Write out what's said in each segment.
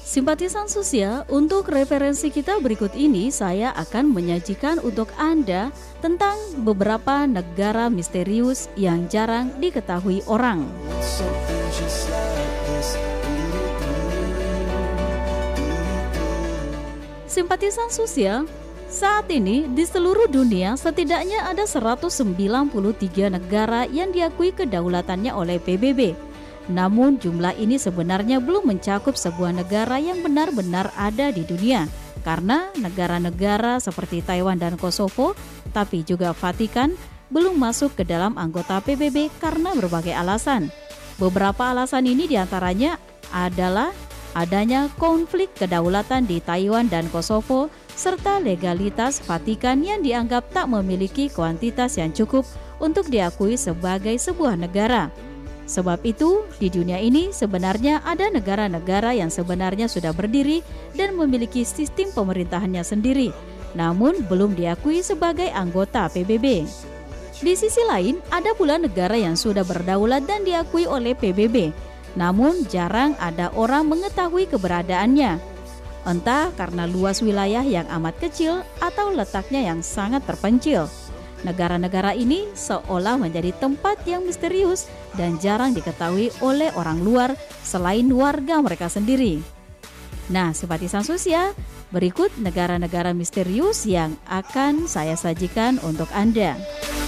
Simpatisan sosial, untuk referensi kita berikut ini saya akan menyajikan untuk Anda tentang beberapa negara misterius yang jarang diketahui orang. Simpatisan sosial, saat ini di seluruh dunia setidaknya ada 193 negara yang diakui kedaulatannya oleh PBB. Namun jumlah ini sebenarnya belum mencakup sebuah negara yang benar-benar ada di dunia, karena negara-negara seperti Taiwan dan Kosovo, tapi juga Vatikan, belum masuk ke dalam anggota PBB karena berbagai alasan. Beberapa alasan ini diantaranya adalah adanya konflik kedaulatan di Taiwan dan Kosovo, serta legalitas Vatikan yang dianggap tak memiliki kuantitas yang cukup untuk diakui sebagai sebuah negara. Sebab itu, di dunia ini sebenarnya ada negara-negara yang sebenarnya sudah berdiri dan memiliki sistem pemerintahannya sendiri, namun belum diakui sebagai anggota PBB. Di sisi lain, ada pula negara yang sudah berdaulat dan diakui oleh PBB, namun jarang ada orang mengetahui keberadaannya. Entah karena luas wilayah yang amat kecil atau letaknya yang sangat terpencil. Negara-negara ini seolah menjadi tempat yang misterius dan jarang diketahui oleh orang luar selain warga mereka sendiri. Nah, simpatisan sosial, berikut negara-negara misterius yang akan saya sajikan untuk Anda.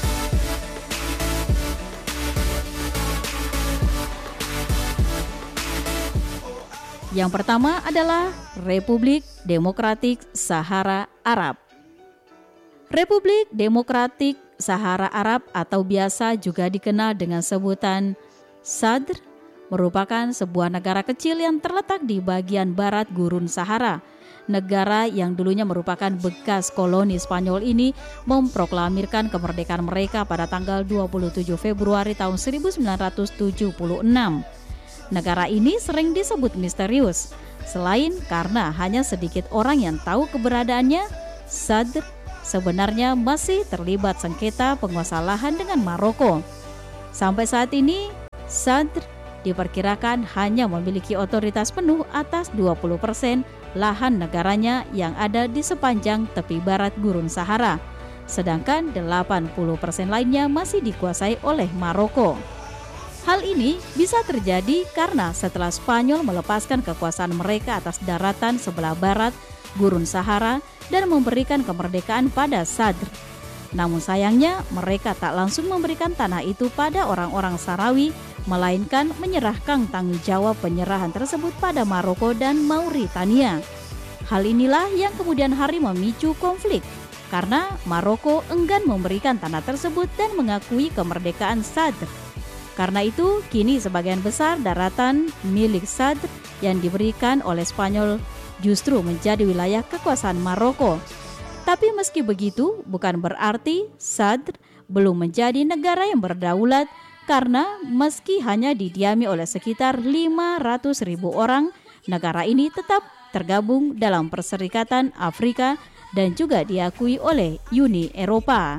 Yang pertama adalah Republik Demokratik Sahara Arab. Republik Demokratik Sahara Arab atau biasa juga dikenal dengan sebutan Sadr merupakan sebuah negara kecil yang terletak di bagian barat Gurun Sahara. Negara yang dulunya merupakan bekas koloni Spanyol ini memproklamirkan kemerdekaan mereka pada tanggal 27 Februari tahun 1976. Negara ini sering disebut misterius. Selain karena hanya sedikit orang yang tahu keberadaannya, Sadr sebenarnya masih terlibat sengketa penguasaan lahan dengan Maroko. Sampai saat ini, Sadr diperkirakan hanya memiliki otoritas penuh atas 20% lahan negaranya yang ada di sepanjang tepi barat Gurun Sahara, sedangkan 80% lainnya masih dikuasai oleh Maroko. Hal ini bisa terjadi karena setelah Spanyol melepaskan kekuasaan mereka atas daratan sebelah barat Gurun Sahara dan memberikan kemerdekaan pada Sadr. Namun sayangnya mereka tak langsung memberikan tanah itu pada orang-orang Sahrawi, melainkan menyerahkan tanggung jawab penyerahan tersebut pada Maroko dan Mauritania. Hal inilah yang kemudian hari memicu konflik, karena Maroko enggan memberikan tanah tersebut dan mengakui kemerdekaan Sadr. Karena itu, kini sebagian besar daratan milik Sadr yang diberikan oleh Spanyol justru menjadi wilayah kekuasaan Maroko. Tapi meski begitu, bukan berarti Sadr belum menjadi negara yang berdaulat, karena meski hanya didiami oleh sekitar 500.000 orang, negara ini tetap tergabung dalam Perserikatan Afrika dan juga diakui oleh Uni Eropa.